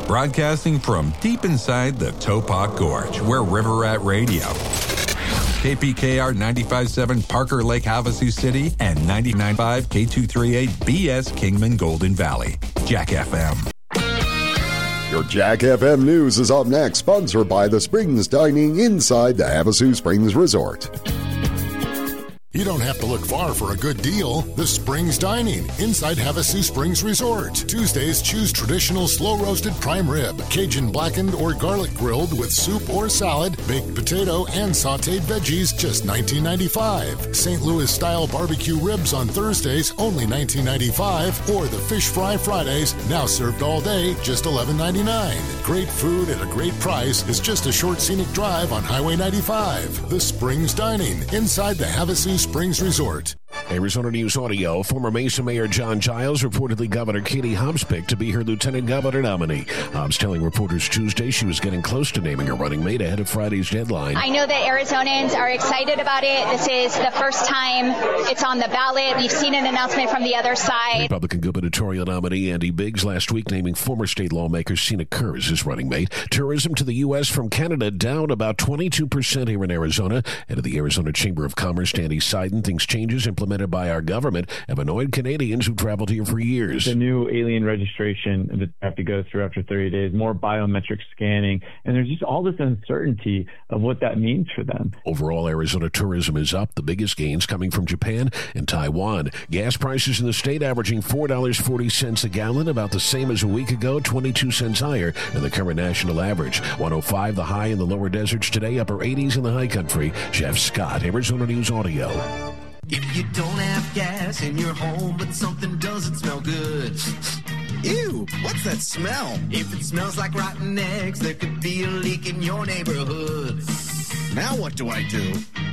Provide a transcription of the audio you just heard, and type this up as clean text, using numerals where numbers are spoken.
Broadcasting from deep inside the Topop Gorge, we're River Rat Radio. KPKR 95.7 Parker Lake, Havasu City, and 99.5 K238 BS Kingman Golden Valley. Jack FM. Your Jack FM News is up next, sponsored by the Springs Dining inside the Havasu Springs Resort. You don't have to look far for a good deal. The Springs Dining inside Havasu Springs Resort. Tuesdays, choose traditional slow-roasted prime rib, Cajun blackened or garlic grilled with soup or salad, baked potato, and sautéed veggies, just $19.95. St. Louis-style barbecue ribs on Thursdays, only $19.95. Or the fish fry Fridays, now served all day, just $11.99. Great food at a great price is just a short scenic drive on Highway 95. The Springs Dining inside the Havasu Springs Resort. Arizona News Audio. Former Mesa Mayor John Giles reportedly Governor Katie Hobbs picked to be her lieutenant governor nominee. Hobbs telling reporters Tuesday she was getting close to naming her running mate ahead of Friday's deadline. I know that Arizonans are excited about it. This is the first time it's on the ballot. We've seen an announcement from the other side. Republican gubernatorial nominee Andy Biggs last week naming former state lawmaker Sina Kerr as his running mate. Tourism to the U.S. from Canada down about 22% here in Arizona. Head of the Arizona Chamber of Commerce, Danny Seiden, thinks changes implemented by our government have annoyed Canadians who've traveled here for years. The new alien registration that they have to go through after 30 days, more biometric scanning, and there's just all this uncertainty of what that means for them. Overall, Arizona tourism is up, the biggest gains coming from Japan and Taiwan. Gas prices in the state averaging $4.40 a gallon, about the same as a week ago, 22 cents higher than the current national average. 105 the high in the lower deserts today, upper 80s in the high country. Jeff Scott, Arizona News Audio. If you don't have gas in your home, but something doesn't smell good. Ew, what's that smell? If it smells like rotten eggs, there could be a leak in your neighborhood. Now what do I do?